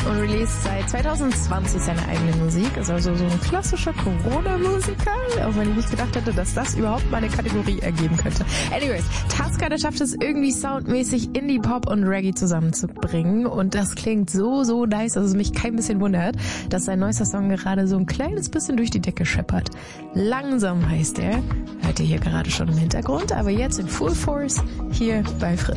und released seit 2020 seine eigene Musik. Ist also so ein klassischer Corona-Musiker, auch wenn ich nicht gedacht hätte, dass das überhaupt mal eine Kategorie ergeben könnte. Anyways, Taska, der schafft es irgendwie soundmäßig Indie-Pop und Reggae zusammenzubringen und das klingt so nice, dass es mich kein bisschen wundert, dass sein neuester Song gerade so ein kleines bisschen durch die Decke scheppert. Langsam heißt er, hört ihr hier gerade schon im Hintergrund, aber jetzt in Full Force hier bei Fritz.